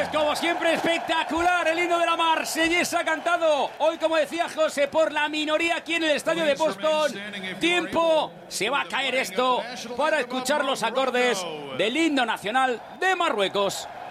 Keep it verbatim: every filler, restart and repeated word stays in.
Pues como siempre, espectacular el himno de la Marsellesa cantado hoy, como decía José, por la minoría aquí en el estadio de Boston. Tiempo, se va a caer esto para escuchar los acordes del himno nacional de Marruecos.